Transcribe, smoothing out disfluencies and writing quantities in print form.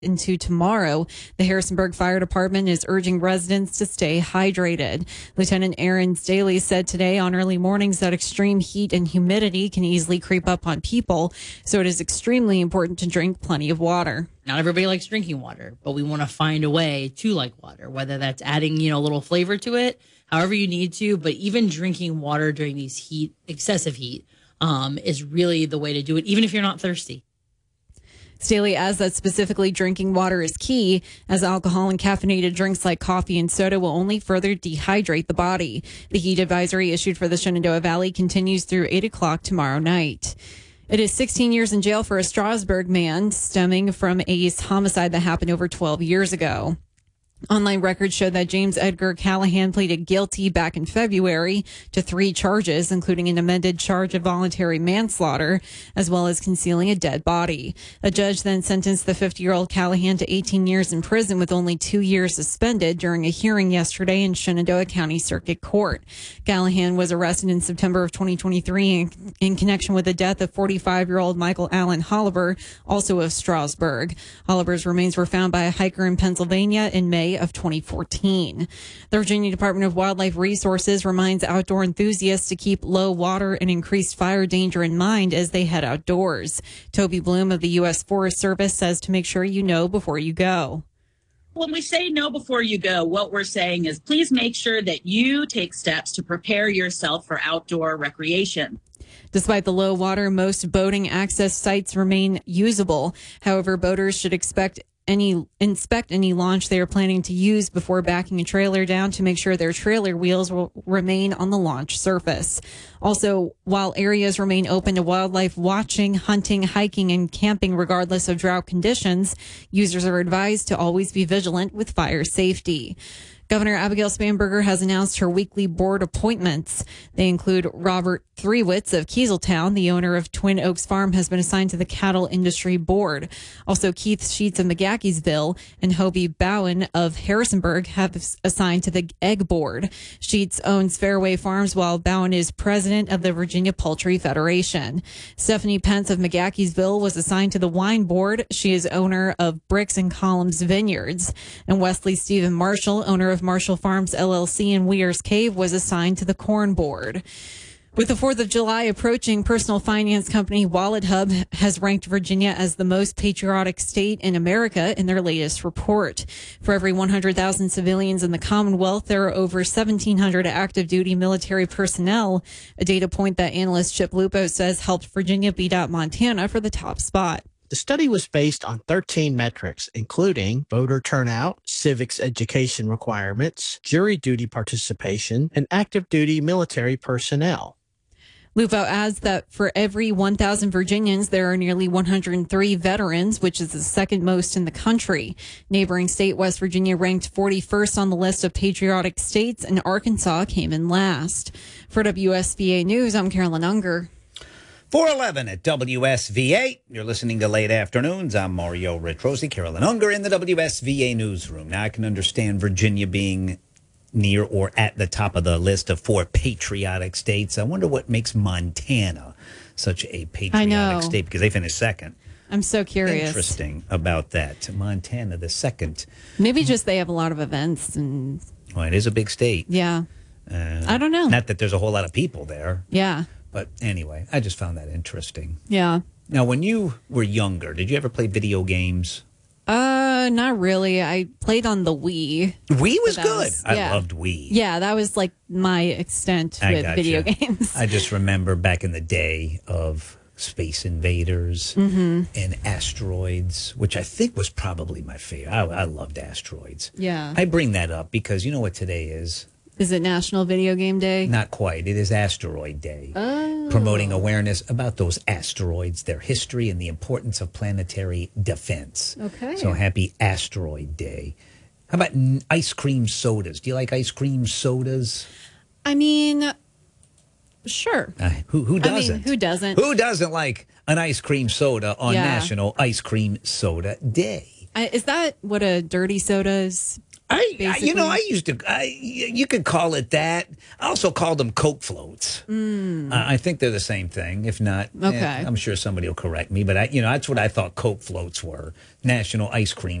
into tomorrow. The Harrisonburg Fire Department is urging residents to stay hydrated. Lieutenant Aaron Staley said today on early mornings that extreme heat and humidity can easily creep up on people, so it is extremely important to drink plenty of water. Not everybody likes drinking water, but we want to find a way to like water, whether that's adding, a little flavor to it, however you need to. But even drinking water during these excessive heat, is really the way to do it, even if you're not thirsty. Staley adds that specifically drinking water is key, as alcohol and caffeinated drinks like coffee and soda will only further dehydrate the body. The heat advisory issued for the Shenandoah Valley continues through 8 o'clock tomorrow night. It is 16 years in jail for a Strasburg man stemming from a homicide that happened over 12 years ago. Online records show that James Edgar Callahan pleaded guilty back in February to 3 charges, including an amended charge of voluntary manslaughter, as well as concealing a dead body. A judge then sentenced the 50-year-old Callahan to 18 years in prison with only 2 years suspended during a hearing yesterday in Shenandoah County Circuit Court. Callahan was arrested in September of 2023 in connection with the death of 45-year-old Michael Allen Holliver, also of Strasburg. Holliver's remains were found by a hiker in Pennsylvania in May of 2014. The Virginia Department of Wildlife Resources reminds outdoor enthusiasts to keep low water and increased fire danger in mind as they head outdoors. Toby Bloom of the U.S. Forest Service says to make sure you know before you go. When we say know before you go, what we're saying is please make sure that you take steps to prepare yourself for outdoor recreation. Despite the low water, most boating access sites remain usable. However, boaters should inspect any launch they are planning to use before backing a trailer down to make sure their trailer wheels will remain on the launch surface. Also, while areas remain open to wildlife watching, hunting, hiking, and camping regardless of drought conditions, users are advised to always be vigilant with fire safety. Governor Abigail Spanberger has announced her weekly board appointments. They include Robert Thriewitz of Kieseltown, the owner of Twin Oaks Farm, has been assigned to the Cattle Industry Board. Also, Keith Sheets of McGaheysville and Hobie Bowen of Harrisonburg have assigned to the Egg Board. Sheets owns Fairway Farms, while Bowen is president of the Virginia Poultry Federation. Stephanie Pence of McGaheysville was assigned to the Wine Board. She is owner of Bricks and Columns Vineyards. And Wesley Stephen Marshall, owner of Marshall Farms LLC in Weir's Cave, was assigned to the Corn Board. With the 4th of July approaching, personal finance company Wallet Hub has ranked Virginia as the most patriotic state in America in their latest report. For every 100,000 civilians in the Commonwealth, there are over 1,700 active duty military personnel, a data point that analyst Chip Lupo says helped Virginia beat out Montana for the top spot. The study was based on 13 metrics, including voter turnout, civics education requirements, jury duty participation, and active duty military personnel. Lupo adds that for every 1,000 Virginians, there are nearly 103 veterans, which is the second most in the country. Neighboring state West Virginia ranked 41st on the list of patriotic states, and Arkansas came in last. For WSVA News, I'm Carolyn Unger. 4:11 at WSVA. You're listening to Late Afternoons. I'm Mario Retrosi, Carolyn Unger in the WSVA newsroom. Now, I can understand Virginia being near or at the top of the list of 4 patriotic states. I wonder what makes Montana such a patriotic state, because they finished second. I'm so curious. Interesting about that. Montana, the second. Maybe just they have a lot of events. Well, it is a big state. Yeah. I don't know. Not that there's a whole lot of people there. Yeah. But anyway, I just found that interesting. Yeah. Now, when you were younger, did you ever play video games? Not really. I played on the Wii. Wii was good. I loved Wii. Yeah, that was like my extent with video games. I just remember back in the day of Space Invaders and Asteroids, which I think was probably my favorite. I loved Asteroids. Yeah. I bring that up because you know what today is? Is it National Video Game Day? Not quite. It is Asteroid Day. Promoting awareness about those asteroids, their history, and the importance of planetary defense. Okay. So happy Asteroid Day. How about ice cream sodas? Do you like ice cream sodas? I mean, sure. Who doesn't? I mean, who doesn't? Who doesn't like an ice cream soda on National Ice Cream Soda Day? Is that what a dirty soda is? basically. You could call it that. I also called them Coke floats. I think they're the same thing. If not, Okay. I'm sure somebody will correct me. But that's what I thought Coke floats were. National Ice Cream